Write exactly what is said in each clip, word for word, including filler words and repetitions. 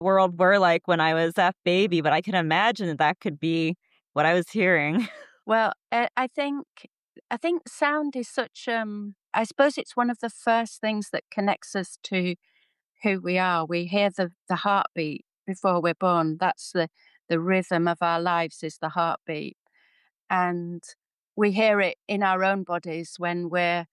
world were like when I was that baby, but I can imagine that that could be what I was hearing. Well, uh, I think I think sound is such um I suppose it's one of the first things that connects us to who we are. We hear the the heartbeat before we're born. That's the the rhythm of our lives is the heartbeat. And we hear it in our own bodies when we're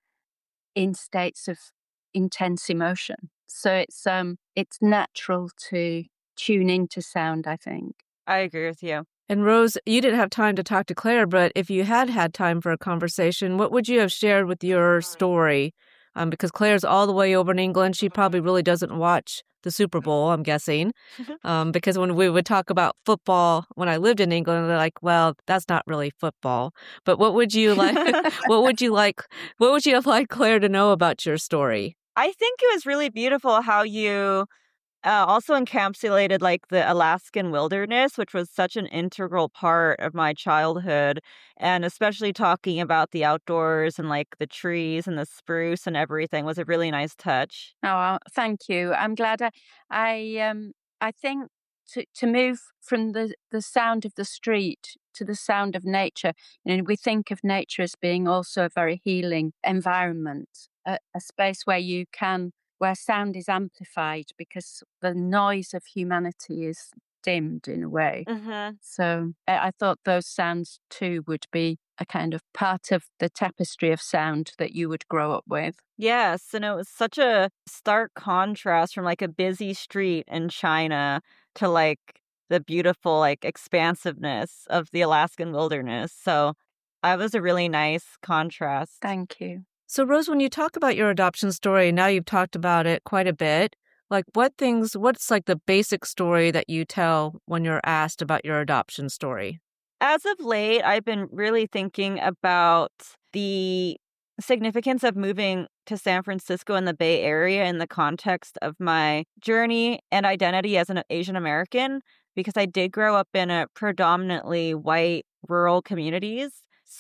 in states of intense emotion. So it's um it's natural to tune into sound, I think. I agree with you. And Rose, you didn't have time to talk to Claire, but if you had had time for a conversation, what would you have shared with your story? Um, because Claire's all the way over in England. She probably really doesn't watch the Super Bowl, I'm guessing. Um, because when we would talk about football, when I lived in England, they're like, well, that's not really football. But what would you like, what would you like, what would you have liked Claire to know about your story? I think it was really beautiful how you uh, also encapsulated like the Alaskan wilderness, which was such an integral part of my childhood. And especially talking about the outdoors and like the trees and the spruce and everything was a really nice touch. Oh, well, thank you. I'm glad. I, I um, I think to to move from the the sound of the street to the sound of nature. You know, we think of nature as being also a very healing environment, a, a space where you can, where sound is amplified because the noise of humanity is dimmed in a way. Mm-hmm. So I, I thought those sounds too would be a kind of part of the tapestry of sound that you would grow up with. Yes, and it was such a stark contrast from like a busy street in China to like the beautiful like expansiveness of the Alaskan wilderness. So that was a really nice contrast. Thank you. So Rose, when you talk about your adoption story, now you've talked about it quite a bit. Like what things, what's like the basic story that you tell when you're asked about your adoption story? As of late, I've been really thinking about the significance of moving to San Francisco and the Bay Area in the context of my journey and identity as an Asian American, because I did grow up in a predominantly white rural communities.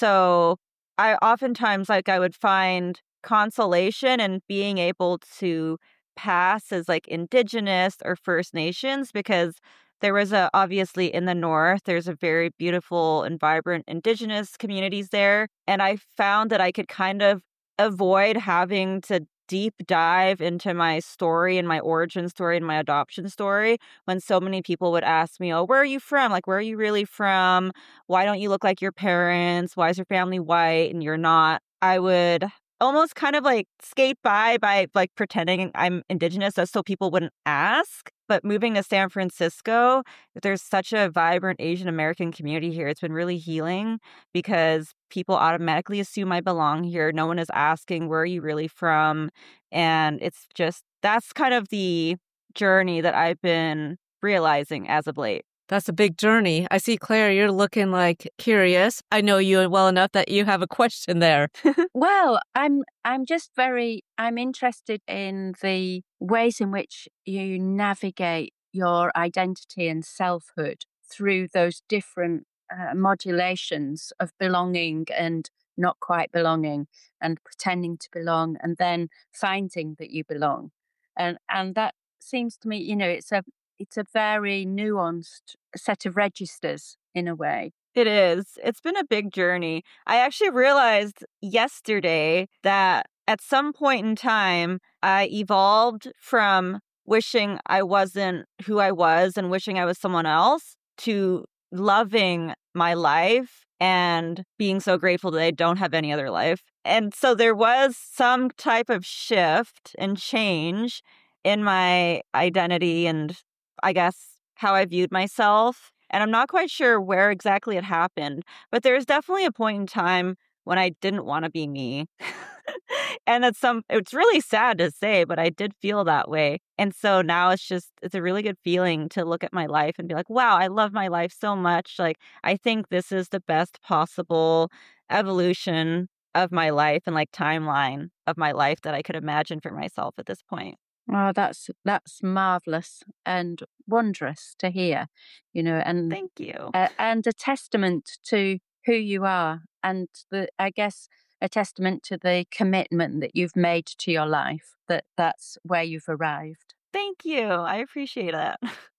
So I oftentimes like I would find consolation in being able to pass as like Indigenous or First Nations, because there was a, obviously in the North, there's a very beautiful and vibrant Indigenous communities there. And I found that I could kind of avoid having to deep dive into my story and my origin story and my adoption story when so many people would ask me, oh, where are you from? Like, where are you really from? Why don't you look like your parents? Why is your family white and you're not? I would almost kind of like skate by by like pretending I'm Indigenous just so people wouldn't ask. But moving to San Francisco, there's such a vibrant Asian American community here. It's been really healing because people automatically assume I belong here. No one is asking, where are you really from? And it's just, that's kind of the journey that I've been realizing as of late. That's a big journey. I see, Claire, you're looking like curious. I know you well enough that you have a question there. Well, I'm I'm just very I'm interested in the ways in which you navigate your identity and selfhood through those different uh, modulations of belonging and not quite belonging and pretending to belong and then finding that you belong. And and that seems to me, you know, it's a it's a very nuanced set of registers in a way. It is. It's been a big journey. I actually realized yesterday that at some point in time, I evolved from wishing I wasn't who I was and wishing I was someone else to loving my life and being so grateful that I don't have any other life. And so there was some type of shift and change in my identity and I guess how I viewed myself. And I'm not quite sure where exactly it happened, but there was definitely a point in time when I didn't want to be me. And that's some, it's really sad to say, but I did feel that way. And so now it's just, it's a really good feeling to look at my life and be like, wow, I love my life so much. Like, I think this is the best possible evolution of my life and like timeline of my life that I could imagine for myself at this point. Oh, that's that's marvelous and wondrous to hear, you know, and Thank you. uh, and a testament to who you are, and the I guess a testament to the commitment that you've made to your life. That that's where you've arrived. Thank you. I appreciate it.